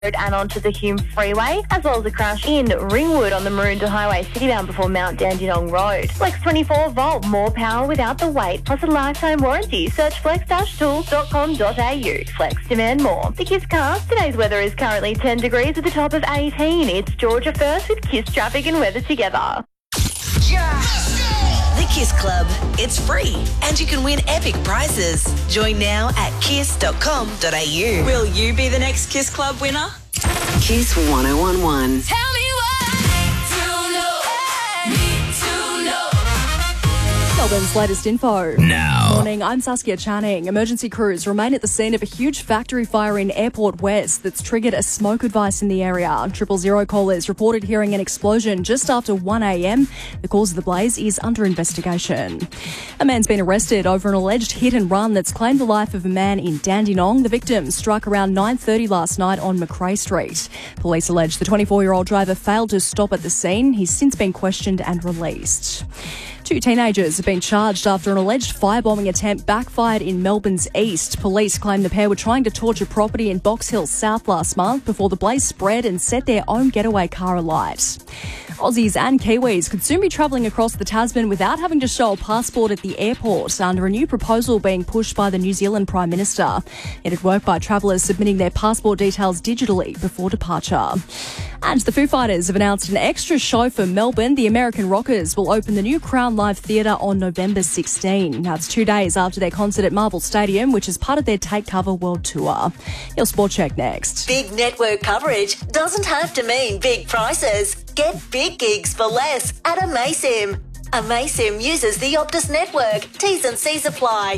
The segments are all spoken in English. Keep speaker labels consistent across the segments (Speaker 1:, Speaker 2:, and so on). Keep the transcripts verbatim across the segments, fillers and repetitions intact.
Speaker 1: and onto the Hume Freeway, as well as a crash in Ringwood on the Maroondah Highway citybound before Mount Dandenong Road. Flex twenty-four volt, more power without the wait, plus a lifetime warranty. Search flex dash tools dot com dot a u. Flex, demand more. The Kiss Cast. Today's weather is currently ten degrees with a top of eighteen. It's Georgia first with Kiss traffic and weather together.
Speaker 2: The Kiss Club. It's free and you can win epic prizes. Join now at kiss dot com dot a u. Will you be the next Kiss Club winner?
Speaker 3: Kiss one oh one one.
Speaker 2: Tell me what to know. Need to know.
Speaker 4: Melbourne's latest info.
Speaker 5: Now.
Speaker 4: Morning, I'm Saskia Channing. Emergency crews remain at the scene of a huge factory fire in Airport West that's triggered a smoke advice in the area. Triple Zero callers reported hearing an explosion just after one a m. The cause of the blaze is under investigation. A man's been arrested over an alleged hit and run that's claimed the life of a man in Dandenong. The victim struck around nine thirty last night on Macrae Street. Police allege the twenty-four-year-old driver failed to stop at the scene. He's since been questioned and released. Two teenagers have been charged after an alleged firebombing attempt backfired in Melbourne's east. Police claim the pair were trying to torch a property in Box Hill South last month before the blaze spread and set their own getaway car alight. Aussies and Kiwis could soon be travelling across the Tasman without having to show a passport at the airport under a new proposal being pushed by the New Zealand Prime Minister. It'd work by travellers submitting their passport details digitally before departure. And the Foo Fighters have announced an extra show for Melbourne. The American Rockers will open the new Crown Live Theatre on November sixteenth. Now, it's two days after their concert at Marvel Stadium, which is part of their Take Cover World Tour. Your Sport Check next.
Speaker 2: Big network coverage doesn't have to mean big prices. Get big gigs for less at Amaysim. Amaysim uses the Optus network. T's and C's apply.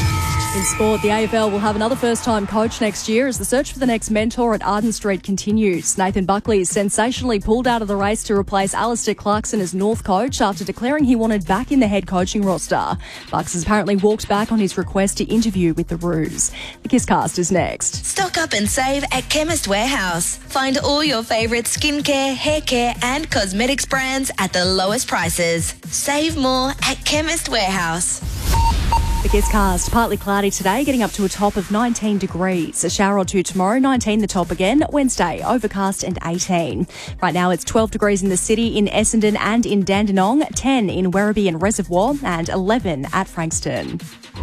Speaker 4: In sport, the A F L will have another first-time coach next year as the search for the next mentor at Arden Street continues. Nathan Buckley sensationally pulled out of the race to replace Alistair Clarkson as North coach after declaring he wanted back in the head coaching roster. Bucks has apparently walked back on his request to interview with the Roos. The Kisscast is next.
Speaker 2: Stock up and save at Chemist Warehouse. Find all your favourite skincare, hair care and cosmetics brands at the lowest prices. Save more at Chemist Warehouse.
Speaker 4: The Kisscast, partly cloudy today, getting up to a top of nineteen degrees. A shower or two tomorrow, nineteen the top again. Wednesday, overcast and eighteen. Right now it's twelve degrees in the city, in Essendon and in Dandenong, ten in Werribee and Reservoir, and eleven at Frankston.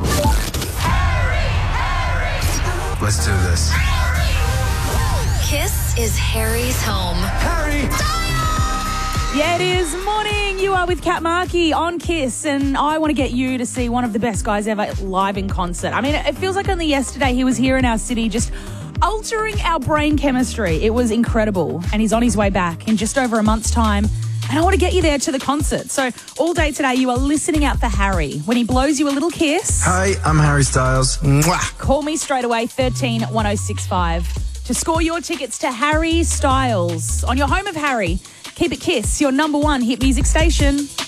Speaker 6: Harry, Harry.
Speaker 5: Let's do this.
Speaker 2: Kiss is Harry's home.
Speaker 5: Harry!
Speaker 7: Yeah, it is. Morning. You are with Kat Markey on Kiss, and I want to get you to see one of the best guys ever live in concert. I mean, it feels like only yesterday he was here in our city just altering our brain chemistry. It was incredible, and he's on his way back in just over a month's time. And I want to get you there to the concert. So all day today you are listening out for Harry. When he blows you a little kiss...
Speaker 5: Hi, I'm Harry Styles. Mwah.
Speaker 7: Call me straight away, thirteen one oh six five, to score your tickets to Harry Styles on your home of Harry. Keep it Kiss, your number one hit music station.